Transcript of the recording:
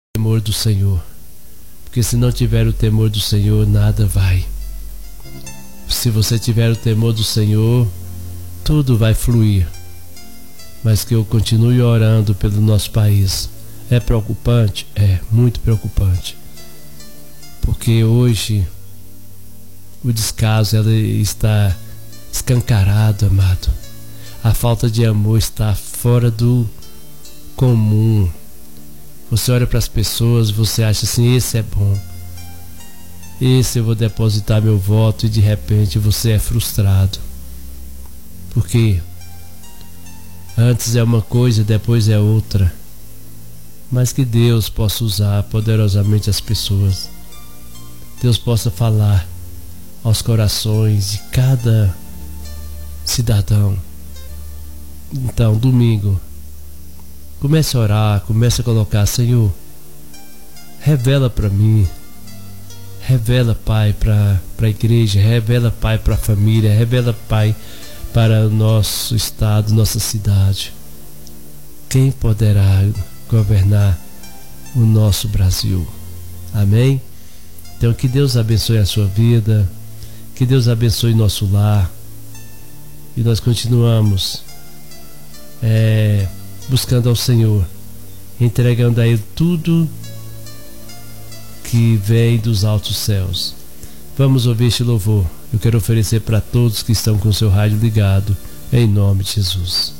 temor do Senhor, porque se não tiver o temor do Senhor, nada vai. Se você tiver o temor do Senhor, tudo vai fluir. Mas que eu continue orando pelo nosso país. É preocupante? É, muito preocupante. Porque hoje o descaso está escancarado, amado. A falta de amor está fora do comum. Você olha para as pessoas, você acha assim, esse é bom, esse eu vou depositar meu voto, e de repente você é frustrado. Porque antes é uma coisa, depois é outra. Mas que Deus possa usar poderosamente as pessoas. Deus possa falar aos corações de cada cidadão. Então, domingo, comece a orar, comece a colocar: Senhor, revela para mim, revela, Pai, para a igreja, revela, Pai, para a família, revela, Pai, para o nosso estado, nossa cidade. Quem poderá governar o nosso Brasil? Amém? Então, que Deus abençoe a sua vida, que Deus abençoe nosso lar, e nós continuamos buscando ao Senhor, entregando a Ele tudo que vem dos altos céus. Vamos ouvir este louvor. Eu quero oferecer para todos que estão com o seu rádio ligado, em nome de Jesus.